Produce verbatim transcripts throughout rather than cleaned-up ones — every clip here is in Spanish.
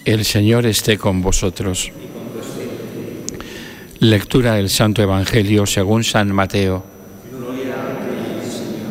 El Señor esté con vosotros. Lectura del Santo Evangelio según San Mateo. Gloria a ti, Señor.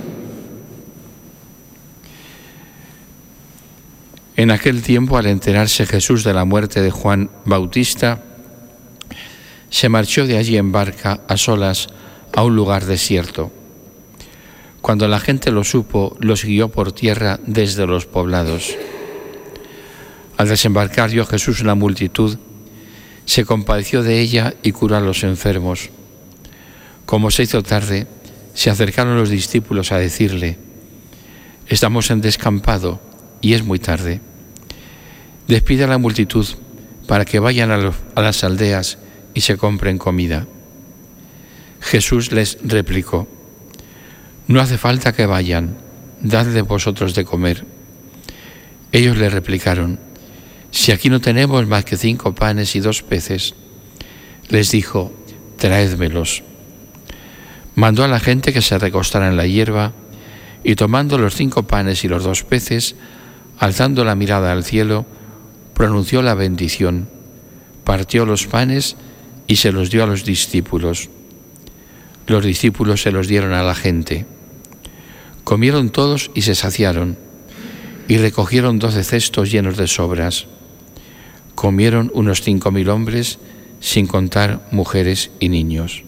En aquel tiempo, al enterarse Jesús de la muerte de Juan Bautista, se marchó de allí en barca a solas a un lugar desierto. Cuando la gente lo supo, los guió por tierra desde los poblados. Al desembarcar vio Jesús una multitud, se compadeció de ella y curó a los enfermos. Como se hizo tarde, se acercaron los discípulos a decirle: «Estamos en descampado y es muy tarde. Despide a la multitud para que vayan a, los, a las aldeas y se compren comida». Jesús les replicó: «No hace falta que vayan, dadle vosotros de comer». Ellos le replicaron: «Si aquí no tenemos más que cinco panes y dos peces». Les dijo: «Traédmelos». Mandó a la gente que se recostara en la hierba y, tomando los cinco panes y los dos peces, alzando la mirada al cielo, pronunció la bendición, partió los panes y se los dio a los discípulos. Los discípulos se los dieron a la gente. Comieron todos y se saciaron, y recogieron doce cestos llenos de sobras. Comieron unos cinco mil hombres, sin contar mujeres y niños.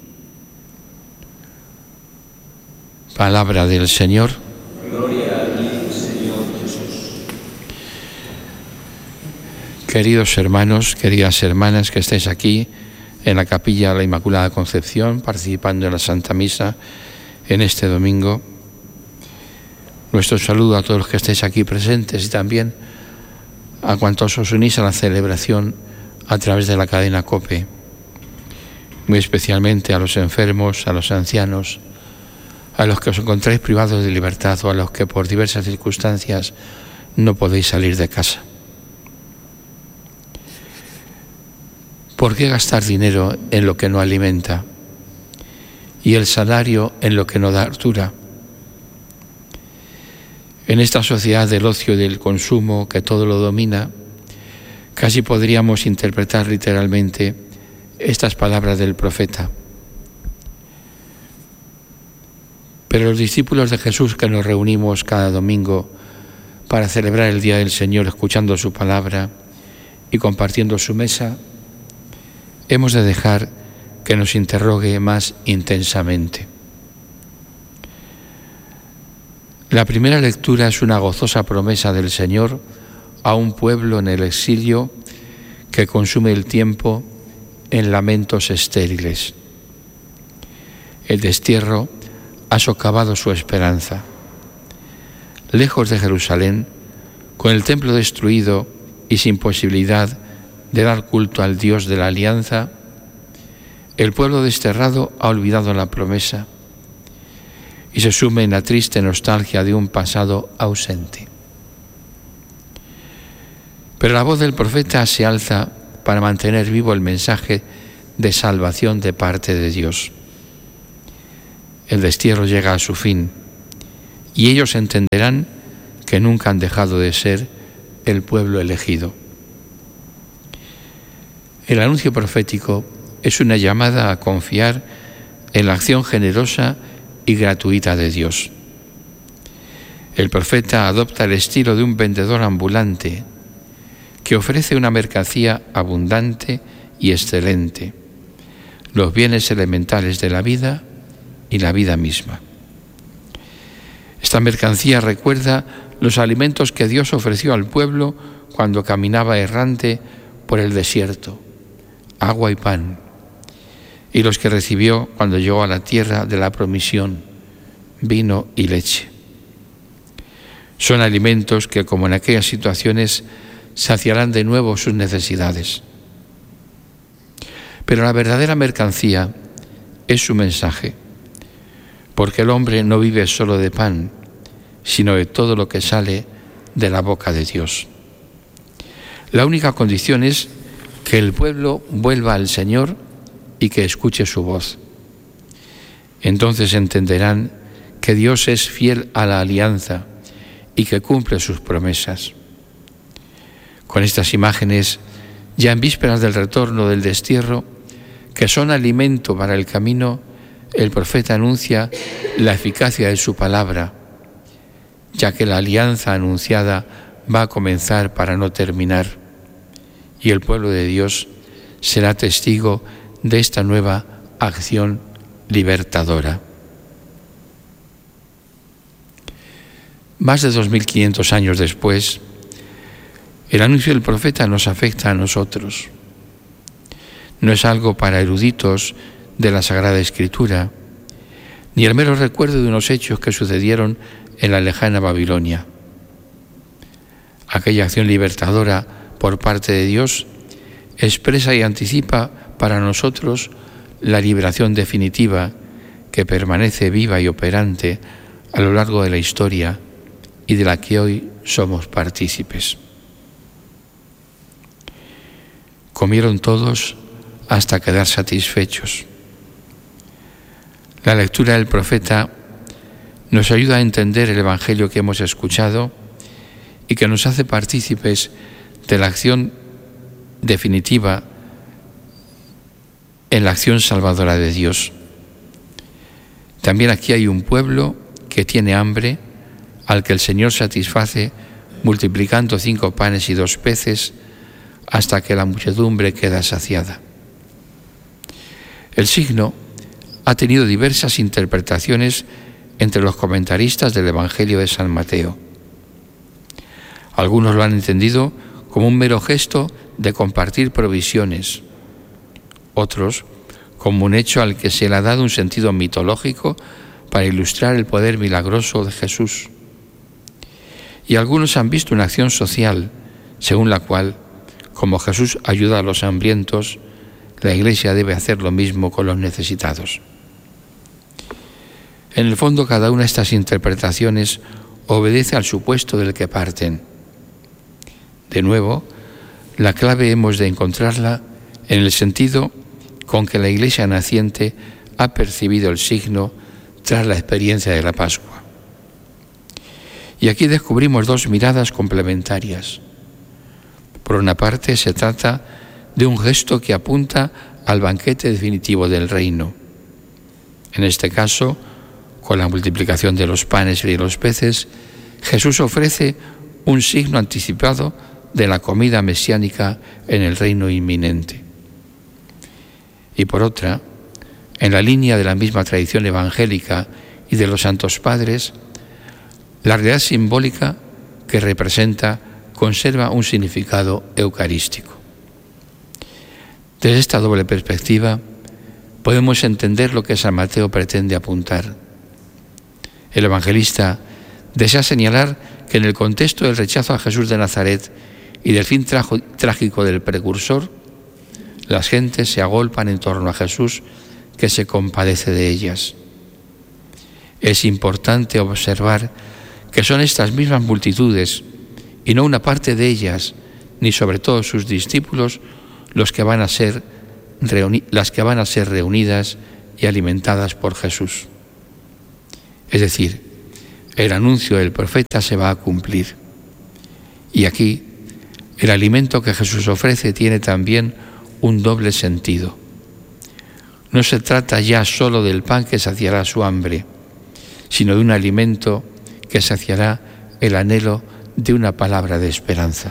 Palabra del Señor. Gloria a ti, Señor Jesús. Queridos hermanos, queridas hermanas que estáis aquí en la Capilla de la Inmaculada Concepción, participando en la Santa Misa en este domingo, nuestro saludo a todos los que estáis aquí presentes y también a cuantos os unís a la celebración a través de la cadena COPE, muy especialmente a los enfermos, a los ancianos, a los que os encontráis privados de libertad o a los que por diversas circunstancias no podéis salir de casa. ¿Por qué gastar dinero en lo que no alimenta y el salario en lo que no da hartura? En esta sociedad del ocio y del consumo que todo lo domina, casi podríamos interpretar literalmente estas palabras del profeta. Pero los discípulos de Jesús que nos reunimos cada domingo para celebrar el Día del Señor, escuchando su palabra y compartiendo su mesa, hemos de dejar que nos interrogue más intensamente. La primera lectura es una gozosa promesa del Señor a un pueblo en el exilio que consume el tiempo en lamentos estériles. El destierro ha socavado su esperanza. Lejos de Jerusalén, con el templo destruido y sin posibilidad de dar culto al Dios de la alianza, el pueblo desterrado ha olvidado la promesa y se sume en la triste nostalgia de un pasado ausente. Pero la voz del profeta se alza para mantener vivo el mensaje de salvación de parte de Dios. El destierro llega a su fin y ellos entenderán que nunca han dejado de ser el pueblo elegido. El anuncio profético es una llamada a confiar en la acción generosa y gratuita de Dios. El profeta adopta el estilo de un vendedor ambulante que ofrece una mercancía abundante y excelente, los bienes elementales de la vida y la vida misma. Esta mercancía recuerda los alimentos que Dios ofreció al pueblo cuando caminaba errante por el desierto, agua y pan, y los que recibió cuando llegó a la tierra de la promisión, vino y leche. Son alimentos que, como en aquellas situaciones, saciarán de nuevo sus necesidades. Pero la verdadera mercancía es su mensaje, porque el hombre no vive solo de pan, sino de todo lo que sale de la boca de Dios. La única condición es que el pueblo vuelva al Señor y que escuche su voz. Entonces entenderán que Dios es fiel a la alianza y que cumple sus promesas. Con estas imágenes, ya en vísperas del retorno del destierro, que son alimento para el camino, el profeta anuncia la eficacia de su palabra, ya que la alianza anunciada va a comenzar para no terminar, y el pueblo de Dios será testigo de esta nueva acción libertadora. Más de dos mil quinientos años después, el anuncio del profeta nos afecta a nosotros. No es algo para eruditos de la Sagrada Escritura, ni el mero recuerdo de unos hechos que sucedieron en la lejana Babilonia. Aquella acción libertadora por parte de Dios expresa y anticipa para nosotros la liberación definitiva que permanece viva y operante a lo largo de la historia y de la que hoy somos partícipes. Comieron todos hasta quedar satisfechos. La lectura del profeta nos ayuda a entender el Evangelio que hemos escuchado y que nos hace partícipes de la acción definitiva en la acción salvadora de Dios. También aquí hay un pueblo que tiene hambre, al que el Señor satisface multiplicando cinco panes y dos peces hasta que la muchedumbre queda saciada. El signo ha tenido diversas interpretaciones entre los comentaristas del Evangelio de San Mateo. Algunos lo han entendido como un mero gesto de compartir provisiones, otros como un hecho al que se le ha dado un sentido mitológico para ilustrar el poder milagroso de Jesús. Y algunos han visto una acción social, según la cual, como Jesús ayuda a los hambrientos, la Iglesia debe hacer lo mismo con los necesitados. En el fondo, cada una de estas interpretaciones obedece al supuesto del que parten. De nuevo, la clave hemos de encontrarla en el sentido con que la Iglesia naciente ha percibido el signo tras la experiencia de la Pascua. Y aquí descubrimos dos miradas complementarias. Por una parte, se trata de un gesto que apunta al banquete definitivo del reino. En este caso, con la multiplicación de los panes y de los peces, Jesús ofrece un signo anticipado de la comida mesiánica en el reino inminente. Y por otra, en la línea de la misma tradición evangélica y de los santos padres, la realidad simbólica que representa conserva un significado eucarístico. Desde esta doble perspectiva, podemos entender lo que San Mateo pretende apuntar. El evangelista desea señalar que en el contexto del rechazo a Jesús de Nazaret y del fin trajo, trágico del precursor, las gentes se agolpan en torno a Jesús, que se compadece de ellas. Es importante observar que son estas mismas multitudes, y no una parte de ellas, ni sobre todo sus discípulos, los que van a ser reuni- las que van a ser reunidas y alimentadas por Jesús. Es decir, el anuncio del profeta se va a cumplir. Y aquí, el alimento que Jesús ofrece tiene también un doble sentido. No se trata ya solo del pan que saciará su hambre, sino de un alimento que saciará el anhelo de una palabra de esperanza.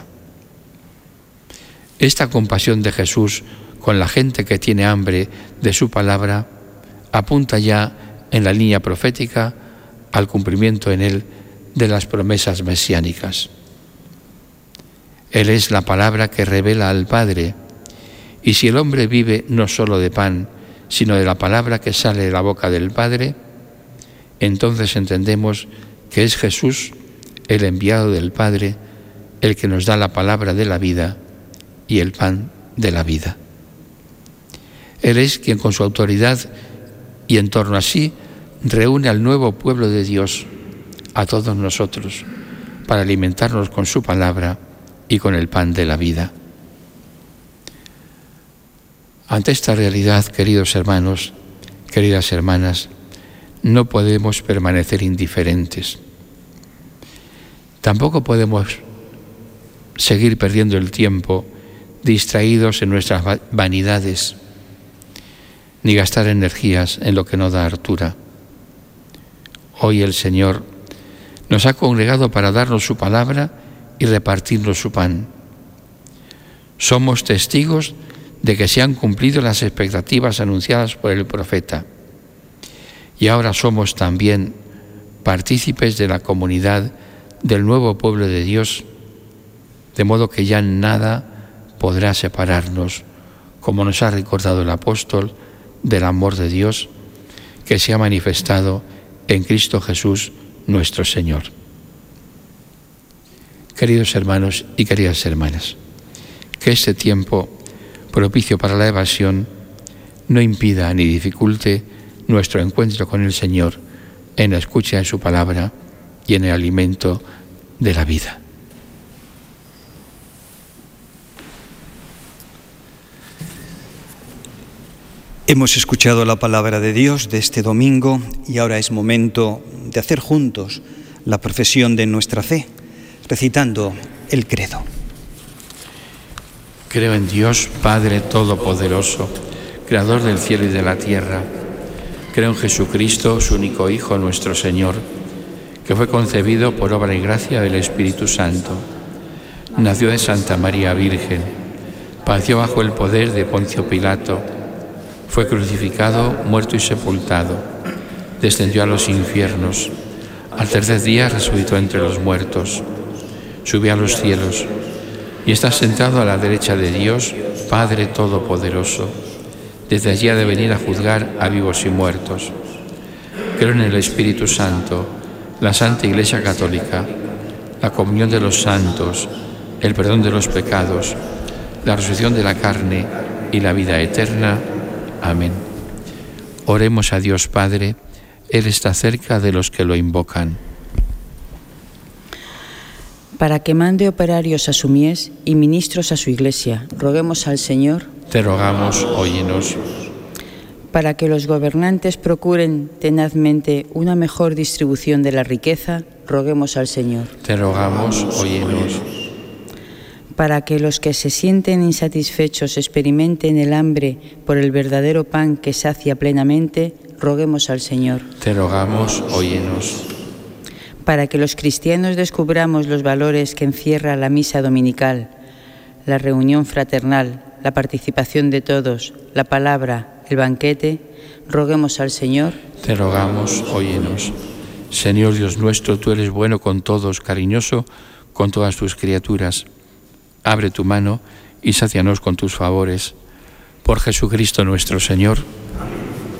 Esta compasión de Jesús con la gente que tiene hambre de su palabra apunta ya en la línea profética al cumplimiento en él de las promesas mesiánicas. Él es la palabra que revela al Padre, y si el hombre vive no solo de pan, sino de la palabra que sale de la boca del Padre, entonces entendemos que es Jesús, el enviado del Padre, el que nos da la palabra de la vida y el pan de la vida. Él es quien con su autoridad y en torno a sí reúne al nuevo pueblo de Dios, a todos nosotros, para alimentarnos con su palabra y con el pan de la vida. Ante esta realidad, queridos hermanos, queridas hermanas, no podemos permanecer indiferentes. Tampoco podemos seguir perdiendo el tiempo distraídos en nuestras vanidades, ni gastar energías en lo que no da hartura. Hoy el Señor nos ha congregado para darnos su palabra y repartirnos su pan. Somos testigos de que se han cumplido las expectativas anunciadas por el profeta. Y ahora somos también partícipes de la comunidad del nuevo pueblo de Dios, de modo que ya nada podrá separarnos, como nos ha recordado el apóstol, del amor de Dios que se ha manifestado en Cristo Jesús nuestro Señor. Queridos hermanos y queridas hermanas, que este tiempo propicio para la evasión no impida ni dificulte nuestro encuentro con el Señor en la escucha de su palabra y en el alimento de la vida. Hemos escuchado la palabra de Dios de este domingo y ahora es momento de hacer juntos la profesión de nuestra fe, recitando el credo. Creo en Dios, Padre Todopoderoso, Creador del cielo y de la tierra. Creo en Jesucristo, su único Hijo, nuestro Señor, que fue concebido por obra y gracia del Espíritu Santo. Nació de Santa María Virgen, padeció bajo el poder de Poncio Pilato, fue crucificado, muerto y sepultado, descendió a los infiernos, al tercer día resucitó entre los muertos, subió a los cielos y está sentado a la derecha de Dios, Padre Todopoderoso. Desde allí ha de venir a juzgar a vivos y muertos. Creo en el Espíritu Santo, la Santa Iglesia Católica, la comunión de los santos, el perdón de los pecados, la resurrección de la carne y la vida eterna. Amén. Oremos a Dios Padre, Él está cerca de los que lo invocan. Para que mande operarios a su mies y ministros a su iglesia, roguemos al Señor. Te rogamos, óyenos. Para que los gobernantes procuren tenazmente una mejor distribución de la riqueza, roguemos al Señor. Te rogamos, óyenos. Para que los que se sienten insatisfechos experimenten el hambre por el verdadero pan que sacia plenamente, roguemos al Señor. Te rogamos, óyenos. Para que los cristianos descubramos los valores que encierra la misa dominical, la reunión fraternal, la participación de todos, la palabra, el banquete, roguemos al Señor. Te rogamos, óyenos. Señor Dios nuestro, tú eres bueno con todos, cariñoso con todas tus criaturas. Abre tu mano y sácianos con tus favores. Por Jesucristo nuestro Señor.